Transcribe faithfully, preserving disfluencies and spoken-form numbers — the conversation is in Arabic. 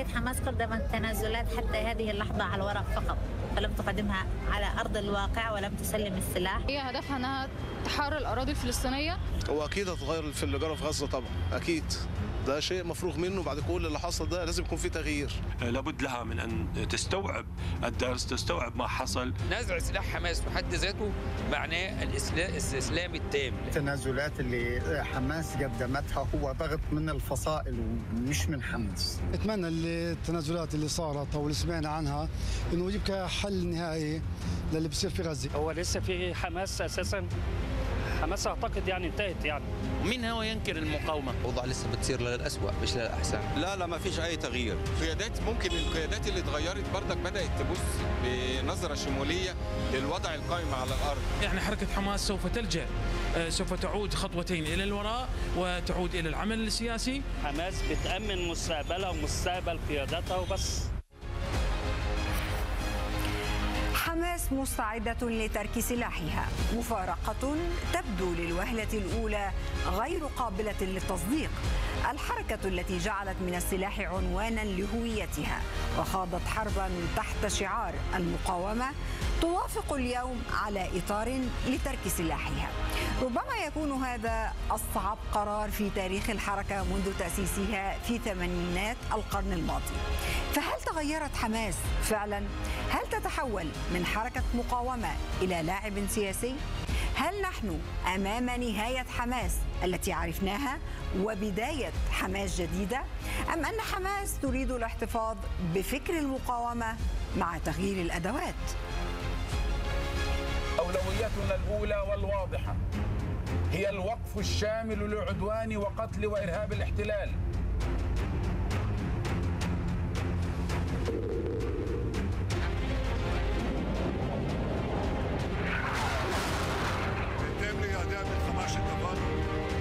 حركة حماس قدمت تنازلات حتى هذه اللحظة على الورق فقط، فلم تقدمها على أرض الواقع ولم تسلم السلاح. هي هدفها أنها تحرر الأراضي الفلسطينية. هو أكيد هتغير في اللي جرى في غزة طبعا، أكيد ده شيء مفروغ منه. بعد كل اللي حصل ده لازم يكون في تغيير. لابد لها من أن تستوعب الدرس، تستوعب ما حصل. نزع سلاح حماس في حد ذاته معناه الاستسلام التام. التنازلات اللي حماس قدمتها هو ضغط من الفصائل ومش من حماس. اتمنى التنازلات اللي صارت او اللي سمعنا عنها انه يبقى حل نهائي للي بيصير في غزه. هو لسه في حماس اساسا؟ حماس اعتقد يعني انتهت يعني. ومين هو ينكر المقاومه؟ الوضع لسه بتصير للأسوأ مش للأحسن. لا لا ما فيش اي تغيير. قيادات ممكن القيادات اللي اتغيرت برضك بدات تبص بنظره شموليه للوضع القائم على الارض. يعني حركه حماس سوف تلجا، سوف تعود خطوتين الى الوراء وتعود الى العمل السياسي. حماس بتامن مستقبلها ومستقبل قيادتها وبس. حماس مستعدة لترك سلاحها، مفارقة تبدو للوهلة الأولى غير قابلة للتصديق. الحركة التي جعلت من السلاح عنوانا لهويتها وخاضت حربا تحت شعار المقاومة توافق اليوم على إطار لترك سلاحها. ربما يكون هذا أصعب قرار في تاريخ الحركة منذ تأسيسها في ثمانينات القرن الماضي. فهل تغيرت حماس فعلا؟ هل تتحول من حركة مقاومة إلى لاعب سياسي؟ هل نحن أمام نهاية حماس التي عرفناها وبداية حماس جديدة؟ أم أن حماس تريد الاحتفاظ بفكر المقاومة مع تغيير الأدوات؟ أولويتنا الأولى والواضحة هي الوقف الشامل لعدوان وقتل وإرهاب الاحتلال